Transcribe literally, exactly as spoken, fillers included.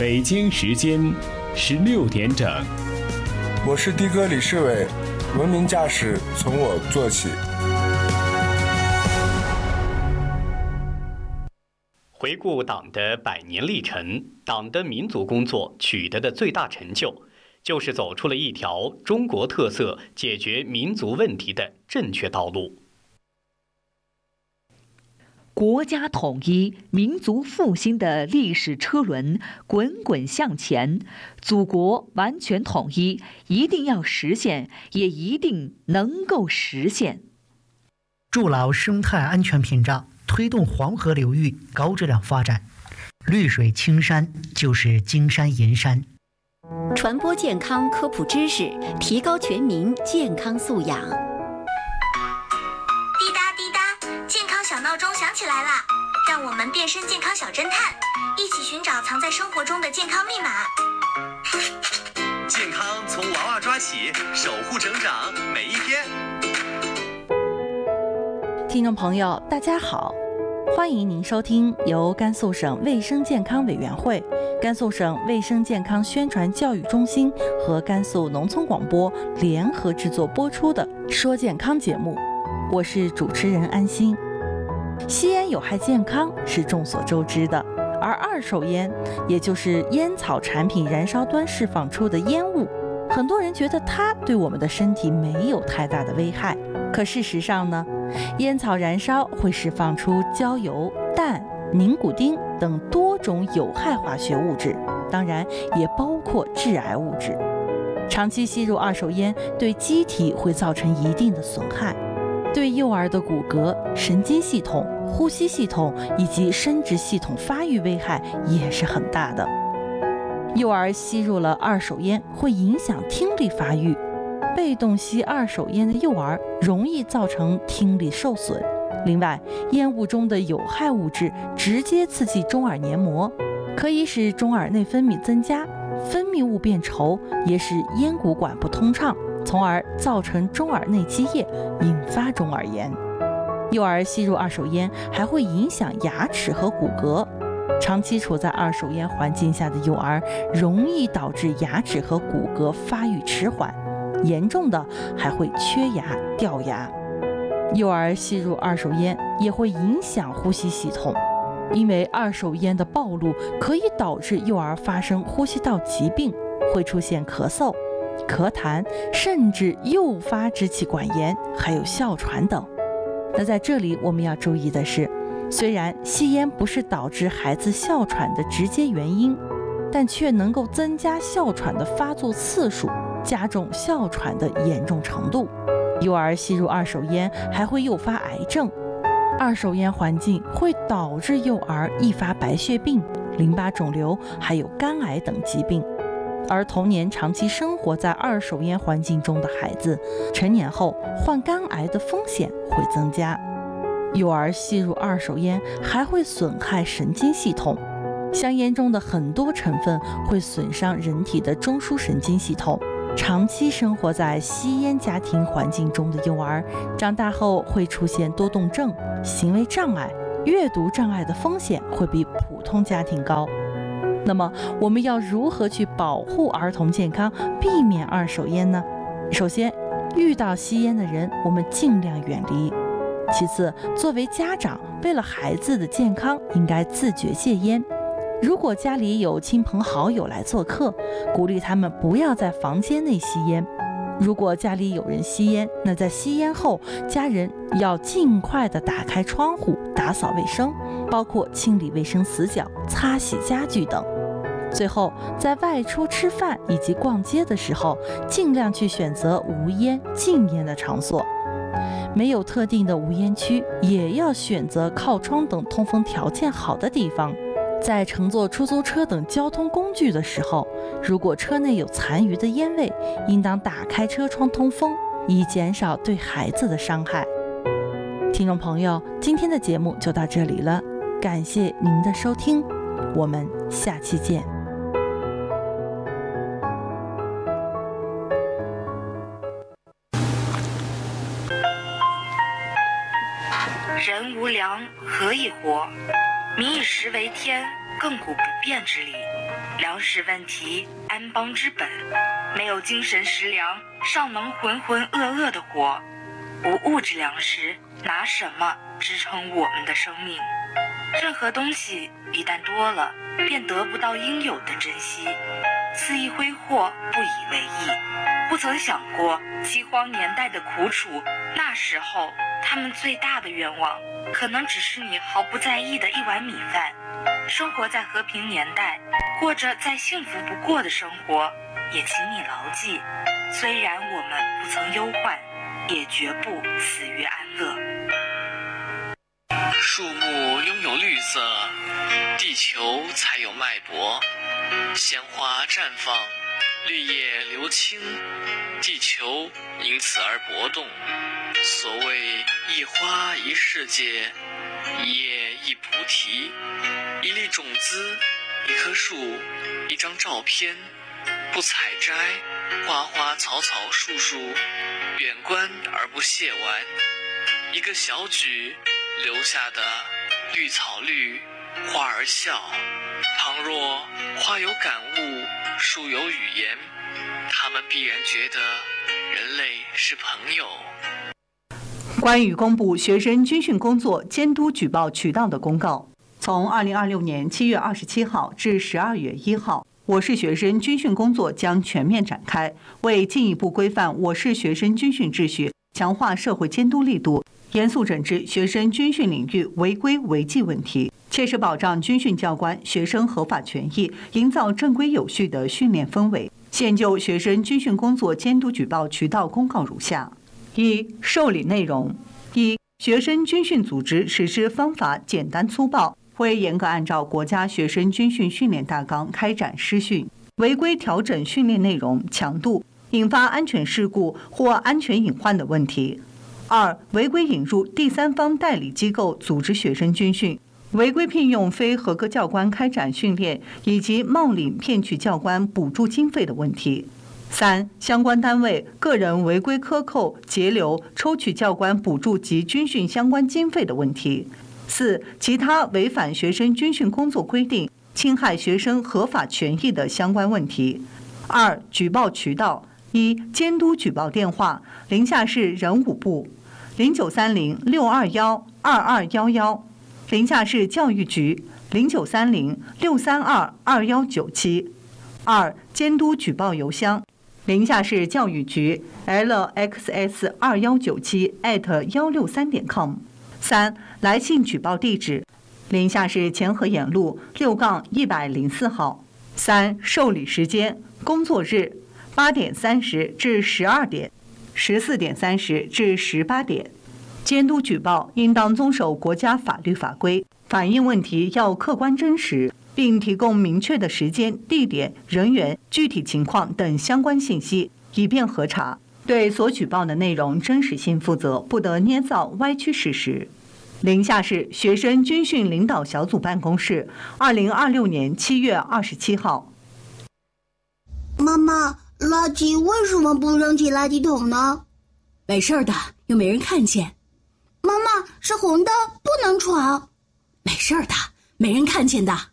北京时间十六点整。 我是的哥李世伟，文明驾驶从我做起。 回顾党的百年历程，党的民族工作取得的最大成就，就是走出了一条中国特色解决民族问题的正确道路。 国家统一、民族复兴的历史车轮滚滚向前，祖国完全统一一定要实现，也一定能够实现。 筑牢生态安全屏障，推动黄河流域高质量发展。绿水青山就是金山银山。 传播健康科普知识，提高全民健康素养。 滴答滴答，健康小闹钟响起来了，让我们变身健康小侦探，一起寻找藏在生活中的健康密码。 健康从娃娃抓起，守护成长每一天。 听众朋友，大家好，欢迎您收听由甘肃省卫生健康委员会、甘肃省卫生健康宣传教育中心和甘肃农村广播联合制作播出的《说健康》节目，我是主持人安心。吸烟有害健康是众所周知的，而二手烟，也就是烟草产品燃烧端释放出的烟雾，很多人觉得它对我们的身体没有太大的危害。可事实上呢，烟草燃烧会释放出焦油、氮、宁古丁等多种有害化学物质，当然也包括致癌物质。长期吸入二手烟对机体会造成一定的损害，对幼儿的骨骼、神经系统、呼吸系统以及生殖系统发育危害也是很大的。幼儿吸入了二手烟会影响听力发育，被动吸二手烟的幼儿容易造成听力受损。另外，烟雾中的有害物质直接刺激中耳黏膜，可以使中耳内分泌增加，分泌物变稠，也使咽鼓管不通畅，从而造成中耳内积液，引发中耳炎。幼儿吸入二手烟还会影响牙齿和骨骼，长期处在二手烟环境下的幼儿容易导致牙齿和骨骼发育迟缓，严重的还会缺牙、掉牙。幼儿吸入二手烟也会影响呼吸系统，因为二手烟的暴露可以导致幼儿发生呼吸道疾病，会出现咳嗽、咳痰，甚至诱发支气管炎，还有哮喘等。那在这里我们要注意的是，虽然吸烟不是导致孩子哮喘的直接原因，但却能够增加哮喘的发作次数，加重哮喘的严重程度。幼儿吸入二手烟还会诱发癌症，二手烟环境会导致幼儿易发白血病、淋巴肿瘤，还有肝癌等疾病。而童年长期生活在二手烟环境中的孩子，成年后患肝癌的风险会增加。幼儿吸入二手烟还会损害神经系统，香烟中的很多成分会损伤人体的中枢神经系统。长期生活在吸烟家庭环境中的幼儿，长大后会出现多动症、行为障碍、阅读障碍的风险会比普通家庭高。那么我们要如何去保护儿童健康，避免二手烟呢？首先，遇到吸烟的人，我们尽量远离。其次，作为家长，为了孩子的健康，应该自觉戒烟。如果家里有亲朋好友来做客，鼓励他们不要在房间内吸烟。如果家里有人吸烟，那在吸烟后，家人要尽快的打开窗户，打扫卫生，包括清理卫生死角、擦洗家具等。最后，在外出吃饭以及逛街的时候，尽量去选择无烟、禁烟的场所。没有特定的无烟区，也要选择靠窗等通风条件好的地方。在乘坐出租车等交通工具的时候，如果车内有残余的烟味，应当打开车窗通风，以减少对孩子的伤害。听众朋友，今天的节目就到这里了，感谢您的收听，我们下期见。 人无粮，何以活？民以食为天，亘古不变之理。 粮食问题，安邦之本。没有精神食粮，尚能浑浑噩噩的活；无物质粮食，拿什么支撑我们的生命？任何东西一旦多了，便得不到应有的珍惜，肆意挥霍，不以为意。不曾想过饥荒年代的苦楚，那时候他们最大的愿望，可能只是你毫不在意的一碗米饭。生活在和平年代，过着再幸福不过的生活，也请你牢记，虽然我们不曾忧患，也绝不死于安乐。 树木拥有绿色，地球才有脉搏。鲜花绽放，绿叶流青，地球因此而搏动。所谓一花一世界，一叶一菩提，一粒种子，一棵树，一张照片，不采摘，花花草草树树，远观而不亵玩。一个小举留下的绿草绿，花儿笑。倘若花有感悟，树有语言，他们必然觉得人类是朋友。 关于公布学生军训工作监督举报渠道的公告，从二零二六年七月二十七号至十二月一号，我市学生军训工作将全面展开。为进一步规范我市学生军训秩序，强化社会监督力度，严肃整治学生军训领域违规违纪问题，切实保障军训教官、学生合法权益，营造正规有序的训练氛围。现就学生军训工作监督举报渠道公告如下：一、受理内容：一、学生军训组织实施方法简单粗暴，会严格按照国家学生军训训练大纲开展施训，违规调整训练内容强度，引发安全事故或安全隐患的问题。二、违规引入第三方代理机构组织学生军训，违规聘用非合格教官开展训练，以及冒领骗取教官补助经费的问题。三、相关单位、个人违规克扣、截留、抽取教官补助及军训相关经费的问题。四、其他违反学生军训工作规定、侵害学生合法权益的相关问题。二、举报渠道：一、监督举报电话：临夏市人武部零九三零六二幺二二幺幺，临夏市教育局零九三零六三二二幺九七。二、监督举报邮箱：临夏市教育局 l x s 二一九七 at 一六三点 com。三、来信举报地址：临夏市前河沿路六杠一百零四号。三、受理时间：工作日八点三十至十二点，十四点三十至十八点。监督举报应当遵守国家法律法规，反映问题要客观真实，并提供明确的时间、地点、人员、具体情况等相关信息，以便核查。对所举报的内容真实性负责，不得捏造歪曲事实。临夏市学生军训领导小组办公室，二零二六年七月二十七号。 妈妈，垃圾为什么不扔进垃圾桶呢？ 没事的，又没人看见。 妈妈，是红灯，不能闯。 没事的，没人看见的。